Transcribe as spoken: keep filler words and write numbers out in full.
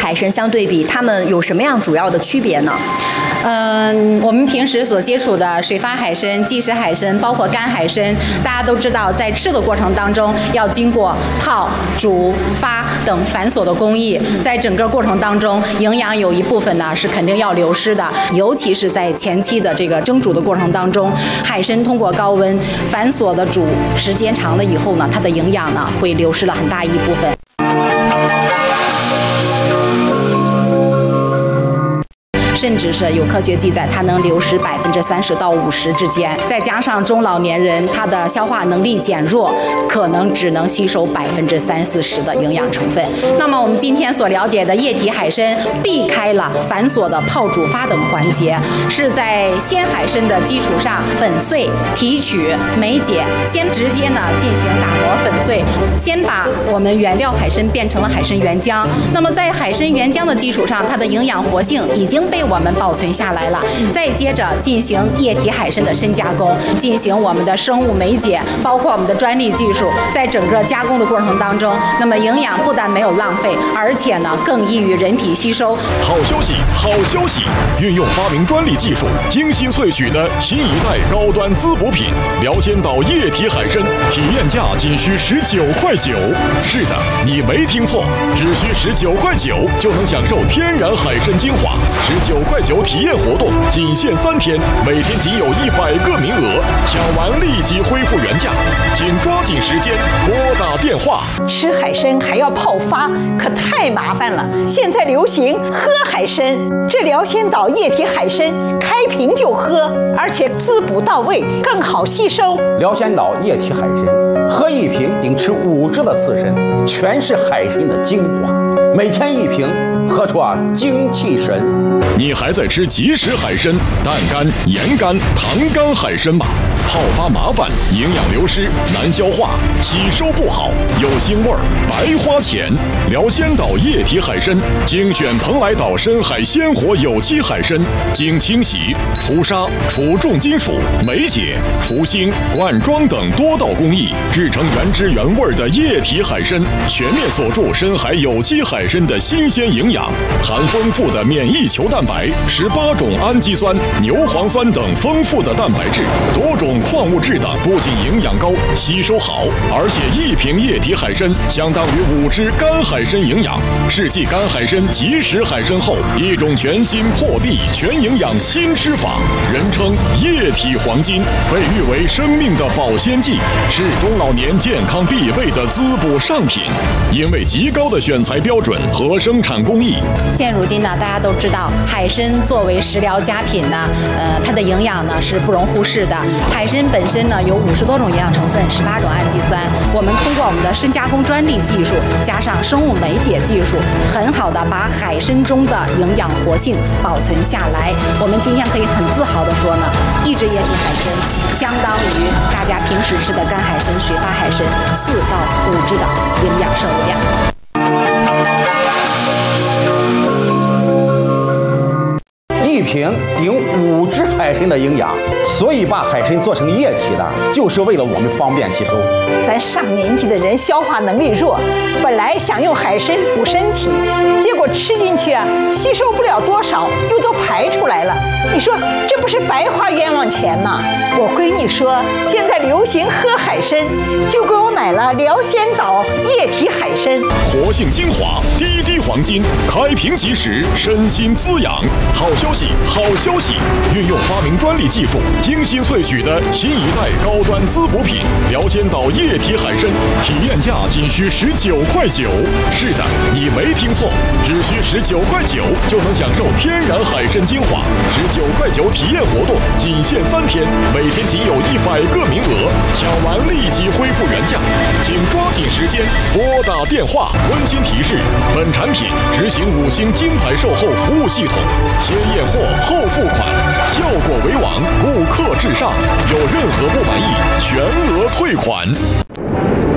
海参相对比，它们有什么样主要的区别呢？ 嗯，我们平时所接触的水发海参、即食海参，包括干海参，大家都知道，在吃的过程当中要经过泡、煮、发等繁琐的工艺，在整个过程当中，营养有一部分呢是肯定要流失的，尤其是在前期的这个蒸煮的过程当中，海参通过高温繁琐的煮时间长了以后呢，它的营养呢会流失了很大一部分。甚至是有科学记载，它能流失百分之三十到五十之间。再加上中老年人，他的消化能力减弱，可能只能吸收百分之三四十的营养成分。那么我们今天所了解的液体海参，避开了繁琐的泡、煮、发等环节，是在鲜海参的基础上粉碎、提取、梅解，先直接呢进行打磨粉碎，先把我们原料海参变成了海参原浆。那么在海参原浆的基础上，它的营养活性已经被我们保存下来了，再接着进行液体海参的深加工，进行我们的生物梅解，包括我们的专利技术，在整个加工的过程当中，那么营养不但没有浪费，而且呢更易于人体吸收。 好消息，好消息！运用发明专利技术，精心萃取的新一代高端滋补品辽仙岛液体海参，体验价仅需十九块九。是的，你没听错，只需十九块九就能享受天然海参精华。十九块九体验活动仅限三天，每天仅有一百个名额，抢完立即恢复原价，请抓紧时间拨打电话。 吃海参还要泡发，可太麻烦了。现在流行喝海参，这辽仙岛液体海参开瓶就喝，而且滋补到位，更好吸收。 辽仙岛液体海参，喝一瓶顶吃五只的刺参，全是海参的精华，每天一瓶，喝出啊精气神。 你还在吃即食海参、淡干、盐干、糖干海参吗？泡发麻烦，营养流失，难消化，吸收不好，有腥味儿，白花钱。辽仙岛液体海参，精选蓬莱岛深海鲜活有机海参，经清洗、除沙、除重金属、梅解、除腥、灌装等多道工艺，制成原汁原味的液体海参，全面锁住深海有机海参的新鲜营养，含丰富的免疫球蛋白、十八种氨基酸、牛磺酸等丰富的蛋白质，多种矿物质等，不仅营养高、吸收好，而且一瓶液体海参相当于五只干海参营养。是继干海参、即食海参后，一种全新破壁全营养新吃法，人称液体黄金，被誉为生命的保鲜剂，是中老年健康必备的滋补上品。因为极高的选材标准和生产工艺， 现如今呢，大家都知道，海参作为食疗佳品呢，呃，它的营养呢是不容忽视的。海参本身呢有五十多种营养成分，十八种氨基酸。我们通过我们的深加工专利技术，加上生物梅解技术，很好的把海参中的营养活性保存下来。我们今天可以很自豪的说呢，一只液体海参相当于大家平时吃的干海参、水发海参四到五只的营养摄入量。 一瓶顶五只海参的营养，所以把海参做成液体的，就是为了我们方便吸收。 咱上年纪的人消化能力弱，本来想用海参补身体，结果吃进去啊，吸收不了多少，又都排出来了。你说这不是白花冤枉钱吗？我闺女说现在流行喝海参，就给我买了辽仙岛液体海参， 活性精华，滴滴黄金，开瓶即食，身心滋养。好消息，好消息！运用发明专利技术，精心萃取的新一代高端滋补品辽仙岛液体海参，体验价仅需十九块九。是的，你没听错，只需十九块九就能享受天然海参精华。十九块九体验活动仅限三天，每天仅有一百个名额，抢完立即恢复原价，请抓紧时间拨打电话。温馨提示：本产品执行五星金牌售后服务系统，先验货后付款，效果为王，顾客至上。有任何不满意，全额退款。